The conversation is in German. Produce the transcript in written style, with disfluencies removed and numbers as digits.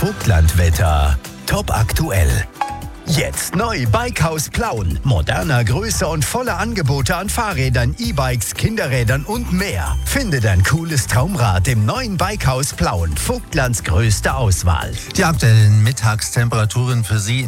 Vogtlandwetter. Top aktuell. Jetzt neu Bikehaus Plauen. Moderner Größe und volle Angebote an Fahrrädern, E-Bikes, Kinderrädern und mehr. Finde dein cooles Traumrad im neuen Bikehaus Plauen. Vogtlands größte Auswahl. Die aktuellen Mittagstemperaturen für Sie